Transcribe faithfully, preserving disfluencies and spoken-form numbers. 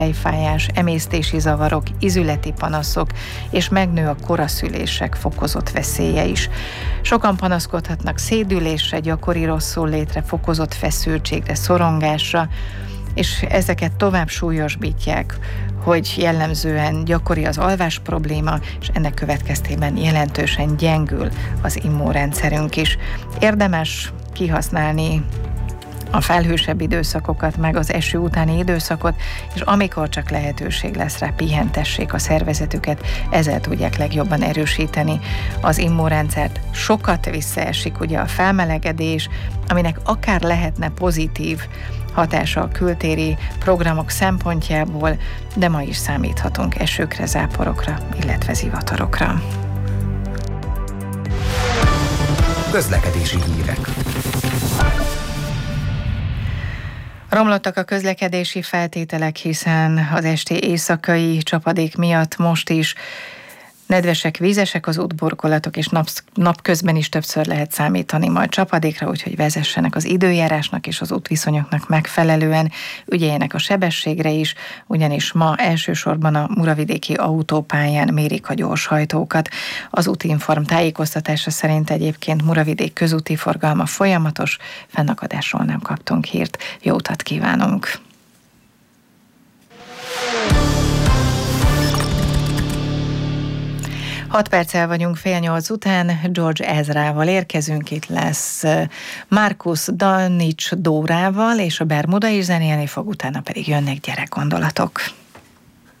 fejfájás, emésztési zavarok, ízületi panaszok, és megnő a koraszülések fokozott veszélye is. Sokan panaszkodhatnak szédülésre, gyakori rosszullétre, fokozott feszültségre, szorongásra, és ezeket tovább súlyosbítják, hogy jellemzően gyakori az alvás probléma, és ennek következtében jelentősen gyengül az immunrendszerünk is. Érdemes kihasználni a felhősebb időszakokat, meg az eső utáni időszakot, és amikor csak lehetőség lesz rá, pihentessék a szervezetüket, ezzel tudják legjobban erősíteni az immunrendszert. Sokat visszaesik ugye a felmelegedés, aminek akár lehetne pozitív hatása a kültéri programok szempontjából, de ma is számíthatunk esőkre, záporokra, illetve zivatarokra. Közlekedési hírek. Romlottak a közlekedési feltételek, hiszen az esti éjszakai csapadék miatt most is nedvesek, vízesek az útburkolatok, és nap, napközben is többször lehet számítani majd csapadékra, úgyhogy vezessenek az időjárásnak és az útviszonyoknak megfelelően, ügyeljenek a sebességre is, ugyanis ma elsősorban a muravidéki autópályán mérik a gyorshajtókat. Az Útinform tájékoztatása szerint egyébként Muravidék közúti forgalma folyamatos, fennakadásról nem kaptunk hírt. Jó utat kívánunk! Hat perccel vagyunk fél nyolc után, George Ezrával érkezünk, itt lesz Markus Danics Dórával, és a Bermuda is zenélni fog, utána pedig jönnek gyerekgondolatok.